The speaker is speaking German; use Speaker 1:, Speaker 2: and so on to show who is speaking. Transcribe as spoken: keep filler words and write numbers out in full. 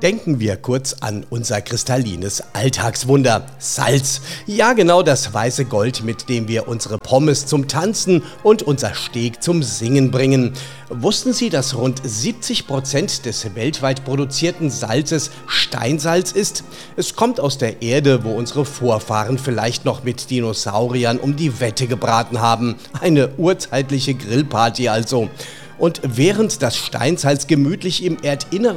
Speaker 1: Denken wir kurz an unser kristallines Alltagswunder, Salz. Ja, genau das weiße Gold, mit dem wir unsere Pommes zum Tanzen und unser Steak zum Singen bringen. Wussten Sie, dass rund siebzig Prozent des weltweit produzierten Salzes Steinsalz ist? Es kommt aus der Erde, wo unsere Vorfahren vielleicht noch mit Dinosauriern um die Wette gebraten haben. Eine urzeitliche Grillparty also. Und während das Steinsalz gemütlich im Erdinneren